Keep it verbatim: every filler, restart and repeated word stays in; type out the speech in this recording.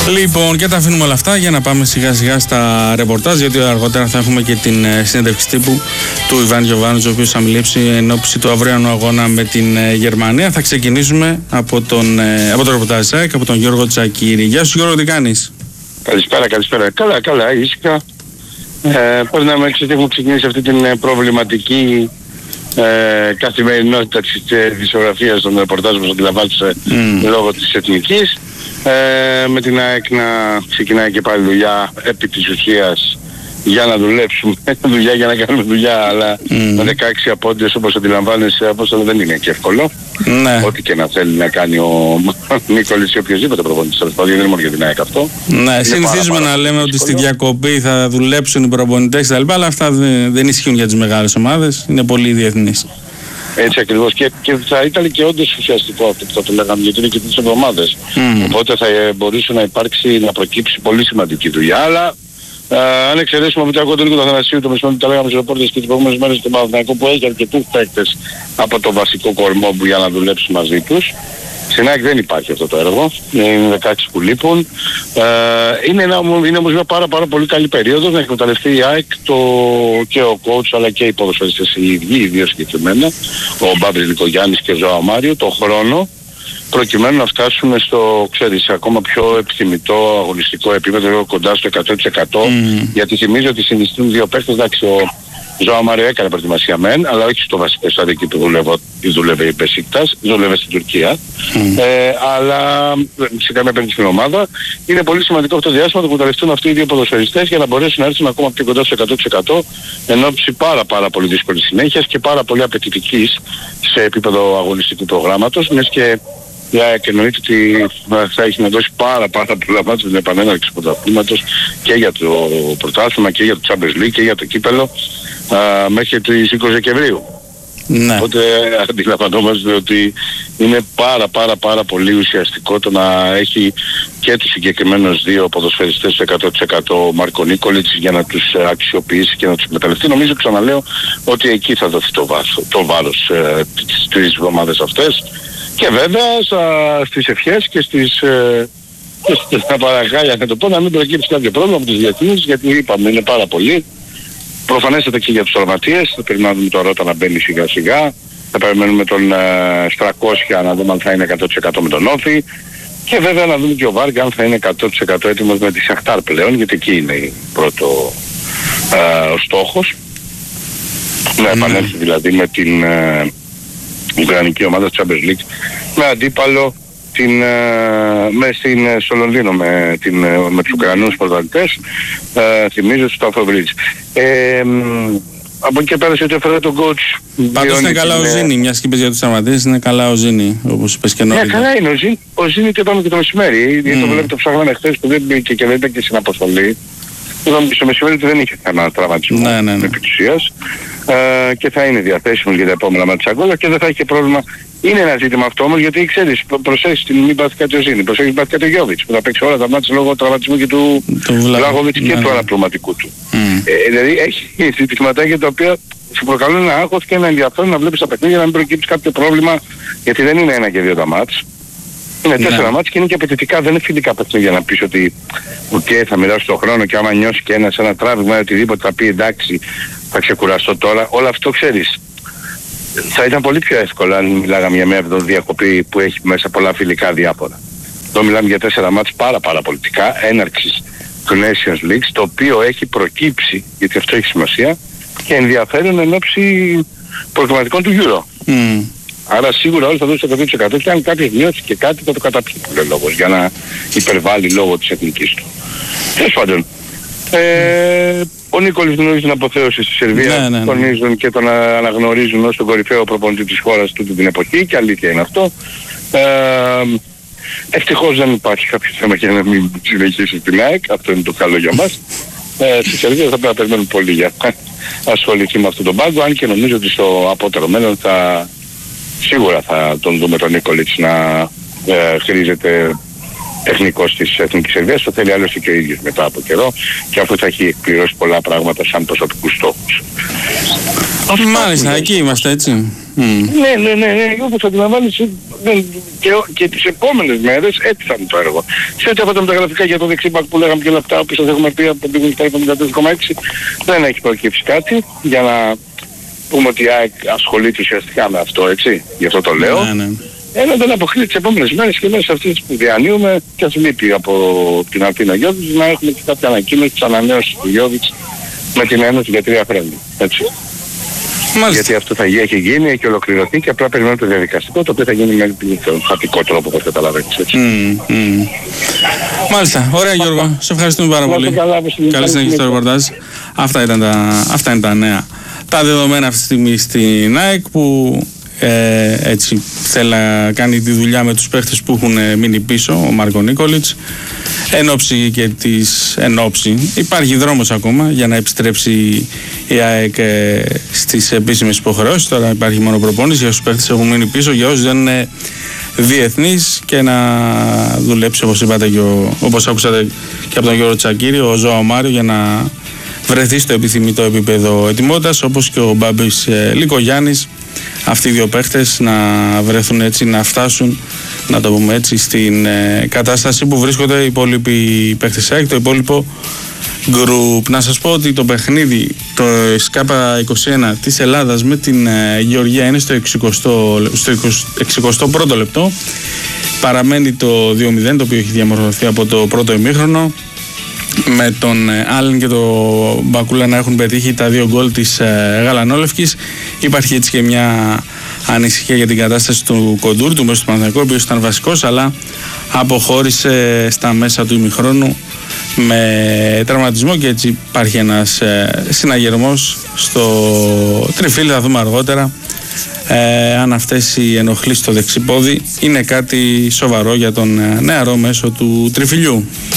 Λοιπόν, και τα αφήνουμε όλα αυτά για να πάμε σιγά σιγά στα ρεπορτάζ, γιατί αργότερα θα έχουμε και την συνέντευξη τύπου του Ιβάν Γιοβάνοβιτς, ο οποίος θα μιλήσει εν ώψη του αυριανού αγώνα με την Γερμανία. Θα ξεκινήσουμε από, τον, από το ρεπορτάζ ΣΑΕΚ, από τον Γιώργο Τσακίρη. Γεια σου Γιώργο, τι κάνεις? Καλησπέρα, καλησπέρα. Καλά, καλά, ήσυχα. Ε, Περνάμε έξω ότι έχουμε ξεκινήσει αυτή την προβληματική ε, καθημερινότητα της δισογραφίας των ρεπορτάζων που αντιλαμβάνεσαι mm. λόγω της εθνικής. Ε, με την ΑΕΚ να ξεκινάει και πάλι δουλειά επί της ουσίας για να δουλέψουμε, δουλειά για να κάνουμε δουλειά, αλλά mm. με δεκαέξι απόντες όπως αντιλαμβάνεσαι, όπως δεν είναι και εύκολο. Ναι. Ό,τι και να θέλει να κάνει ο Νίκολης ή οποιοσδήποτε προπονητής, δεν είναι μόνο για την ΑΕΚ αυτό. Ναι, συνηθίζουμε να λέμε ότι στη διακοπή θα δουλέψουν οι προπονητές κτλ., αλλά αυτά δεν, δεν ισχύουν για τις μεγάλες ομάδες, είναι πολύ διεθνείς. Έτσι ακριβώς, και, και θα ήταν και όντως ουσιαστικό αυτό που θα το λέγαμε, γιατί είναι και τις εβδομάδες. Mm. Οπότε θα μπορούσε να υπάρξει, να προκύψει πολύ σημαντική δουλειά, αλλά α, αν εξαιρέσουμε από το Νίκο του Αθανασίου, το μεσημέρι που τα λέγαμε στους ρεπόρτες και τις προηγούμενες μέρες του Παναθηναϊκού, που έχει αρκετούς παίκτες από το βασικό κορμό που για να δουλέψει μαζί τους. Στην ΑΕΚ δεν υπάρχει αυτό το έργο, είναι δεκαέξι που λείπουν. Ε, είναι, ένα, είναι όμως μια πάρα, πάρα πολύ καλή περίοδος να εκμεταλλευτεί η ΑΕΚ το, και ο coach αλλά και οι ποδοσφαιριστές οι ίδιοι, οι δύο συγκεκριμένα, ο Μπάμπης Λικογιάννης και ο Ζωά Μάριο, το χρόνο προκειμένου να φτάσουμε στο, ξέρεις, ακόμα πιο επιθυμητό αγωνιστικό επίπεδο, κοντά στο εκατό τοις εκατό, mm. γιατί θυμίζω ότι συνιστούν δύο παίκτες, εντάξει, ο Ζωά Μάριο έκανε προετοιμασία μεν, αλλά όχι στο βασικό στάδιο εκεί που δούλευε η Μπεσίκτας, δούλευε στην Τουρκία. Mm. Ε, αλλά σε καμία περίπτωση στην ομάδα. Είναι πολύ σημαντικό αυτό το διάστημα να εκμεταλλευτούν αυτοί οι δύο ποδοσφαιριστές για να μπορέσουν να έρθουν ακόμα πιο κοντά στο εκατό τοις εκατό εν ώψη πάρα πάρα πολύ δύσκολης συνέχειας και πάρα πολύ απαιτητικής σε επίπεδο αγωνιστικού προγράμματος, μιας και η ΑΕΚ εννοείται ότι θα έχει να δώσει πάρα πάρα πολλά μάτια στην επανέναρξη του πρωταθλήματος και για το πρωτάθλημα και για το Champions League και για το κύπελλο α, μέχρι τις είκοσι Δεκεμβρίου. Ναι. Οπότε αντιλαμβανόμαστε ότι είναι πάρα πάρα πάρα πολύ ουσιαστικό το να έχει και τους συγκεκριμένους δύο ποδοσφαιριστές στο εκατό τοις εκατό Μάρκο Νίκολιτς για να τους αξιοποιήσει και να τους εκμεταλλευτεί. Νομίζω, ξαναλέω, ότι εκεί θα δοθεί το, βάθο, το βάρος ε, τις τρεις εβδομάδες αυτές. Και βέβαια στα, στις ευχές και στις, ε, στα παραγάλια, να το πω, να μην προκύψει κάποιο πρόβλημα από τους διεθνείς, γιατί είπαμε είναι πάρα πολύ. Προφανέστατα και για τους τραυματίες, θα περιμένουμε το Ρότα να μπαίνει σιγά σιγά, θα περιμένουμε τον ε, Στρακόσια να δούμε αν θα είναι εκατό τοις εκατό με τον Όφη, και βέβαια να δούμε και ο Βάργα αν θα είναι εκατό τοις εκατό έτοιμος με τη Σαχτάρ πλέον, γιατί εκεί είναι πρώτο ε, ο στόχος. Mm. Να επανέλθει δηλαδή με την ε, Ουκρανική ομάδα του Champions League με αντίπαλο την, ε, με στην, στο Λονδίνο με, την, με τους Ουκρανούς πρωταθλητές, ε, θυμίζω στο Αφροβρίτς. Ε, από εκεί και πέρα σε ό,τι αφορά τον coach... Πάντως είναι καλά ο Ζήνη, μιας και είπες για τους τραυματίες, είναι καλά ο Ζήνη, όπως είπες και νωρίτερα. Ναι, καλά είναι ο Ζήνη, ο Ζήνη το είπαμε και το μεσημέρι, γιατί mm. το βλέπετε το ψάχναμε χθες που δεν μπήκε και δεν μπήκε στην αποστολή. Είπαμε και στο μεσημέρι ότι δεν είχε κανένα τραυματισμό ναι, ναι, ναι. επί της ουσίας. Uh, και θα είναι διαθέσιμος για τα επόμενα μάτια Αγκόλα και δεν θα έχει και πρόβλημα. Είναι ένα ζήτημα αυτό όμως, γιατί ξέρεις, προσέχεις την μην πάθει κάτι ο Ζήνη, προσέχεις πάθει κάτι ο Γιώβιτς που θα παίξει όλα τα μάτια λόγω τραυματισμού και του Βλάχοβιτς και ναι. του αναπληρωματικού του. Mm. Ε, δηλαδή έχει ζητηματάκια τα οποία σου προκαλούν ένα άγχος και ένα ενδιαφέρον να βλέπεις τα παιχνίδια, να μην προκύψει κάποιο πρόβλημα, γιατί δεν είναι ένα και δύο τα μάτς. Είναι τέσσερα μάτς και είναι και απαιτητικά, δεν είναι φιλικά παιχνίδια να πεις ότι okay, θα μοιράσω τον χρόνο και άμα νιώσει και ένας ένα τράβηγμα ή οτιδήποτε θα πει εντάξει θα ξεκουραστώ τώρα. Όλο αυτό ξέρεις. Θα ήταν πολύ πιο εύκολο αν μιλάγαμε για μια διακοπή που έχει μέσα πολλά φιλικά διάφορα. Εδώ μιλάμε για τέσσερα μάτς πάρα πάρα πολιτικά έναρξης του Nations League, το οποίο έχει προκύψει, γιατί αυτό έχει σημασία, και ενδιαφέρον εν ώψη προγραμματικών του Euro. Mm. Άρα σίγουρα όλοι θα δώσουν το εκατό τοις εκατό και αν κάποιος μειώσει και κάτι θα το καταπιεί λόγος για να υπερβάλλει λόγω της εθνικής του. Τέλος πάντων, ε, ο Νίκολης γνωρίζει την αποθέωση στη Σερβία, ναι, ναι, ναι. τονίζουν και τον αναγνωρίζουν ως τον κορυφαίο προπονητή της χώρας τούτη την εποχή και αλήθεια είναι αυτό. Ε, ευτυχώς δεν υπάρχει κάποιο θέμα για να μην συνεχίσει την ΑΕΚ, αυτό είναι το καλό για μας. Ε, στη Σερβία θα πρέπει να περιμένουμε πολύ για να ασχοληθεί με αυτόν τον πάγκο, αν και νομίζω ότι στο απότερο μέλλον θα... Σίγουρα θα τον δούμε τον Νίκολιτς να ε, χρήζεται τεχνικός της Εθνικής Σερβίας, το θέλει άλλωστε και ο ίδιος μετά από καιρό και αφού θα έχει εκπληρώσει πολλά πράγματα σαν προσωπικούς στόχους. Μάλιστα, εκεί είμαστε έτσι. Mm. Ναι, ναι, ναι, ναι, όπως αντιλαμβάνεις και, και τις επόμενες μέρες έτσι θα είναι το έργο. Σε ό,τι αφορά τα γραφικά για το δεξί μπακ που λέγαμε και όλα αυτά, όπως σας έχουμε πει από τον πήγαινε στα εβδομήντα τέσσερα κόμμα έξι, δεν έχει προκύψει κάτι για να πούμε ότι η ΑΕΚ ασχολείται ουσιαστικά με αυτό, έτσι, γι' αυτό το λέω. Ναι, ναι. Ένα δεν αποκλείει τις επόμενες μέρες και μέσα αυτές που διανύουμε και ας λείπει από την Αθήνα Γιώβιτς να έχουμε και κάποια ανακοίνωση της ανανέωσης του Γιώβιτς με την Ένωση για τρία χρόνια. Έτσι. Μάλιστα. Γιατί αυτό θα γίνει, έχει γίνει, έχει ολοκληρωθεί και απλά περιμένουμε το διαδικαστικό, το οποίο θα γίνει με τον φατικό τρόπο, όπως καταλαβαίνεις. Έτσι. Mm, mm. Μάλιστα. Ωραία, Γιώργο. Σε ευχαριστούμε πάρα πολύ. Καλή συνέχεια στο ρεπορτάζ. Αυτά, ήταν τα, αυτά είναι τα νέα. Τα δεδομένα αυτή τη στιγμή στην ΑΕΚ που ε, έτσι θέλει να κάνει τη δουλειά με τους παίχτες που έχουν μείνει πίσω, ο Μάρκο Νίκολιτς. Εν όψη και της εν όψη υπάρχει δρόμος ακόμα για να επιστρέψει η ΑΕΚ στις επίσημες υποχρεώσεις. Τώρα υπάρχει μόνο προπόνηση για τους παίχτες που έχουν μείνει πίσω, για όσους δεν είναι διεθνείς, και να δουλέψει, όπως είπατε και ο, όπως άκουσατε και από τον Γιώργο Τσακίρη, ο Ζωάο Μάριο, για να βρεθεί στο επιθυμητό επίπεδο ετοιμότητας, όπως και ο Μπάμπης ε, Λικογιάννης. Αυτοί οι δύο παίχτες να βρεθούν έτσι, να φτάσουν, να το πούμε έτσι, στην ε, κατάσταση που βρίσκονται οι υπόλοιποι παίχτες ΑΕΚ, το υπόλοιπο γκρουπ. Να σας πω ότι το παιχνίδι, το ΣΚΑΠΑ είκοσι ένα της Ελλάδας με την ε, Γεωργία είναι στο εξηκοστό πρώτο λεπτό. Παραμένει το δύο μηδέν, το οποίο έχει διαμορφωθεί από το πρώτο ημίχρονο, με τον Άλεν και τον Μπακούλα να έχουν πετύχει τα δύο γκολ της ε, Γαλανόλευκης. Υπάρχει έτσι και μια ανησυχία για την κατάσταση του Κοντούρ, του μέσου του Παναθηναϊκού, ο οποίος ήταν βασικός, αλλά αποχώρησε στα μέσα του ημιχρόνου με τραυματισμό, και έτσι υπάρχει ένας ε, συναγερμός στο τριφύλι. Θα δούμε αργότερα ε, αν αυτές οι ενοχλήσεις στο δεξί πόδι είναι κάτι σοβαρό για τον ε, νεαρό μέσο του τριφυλιού.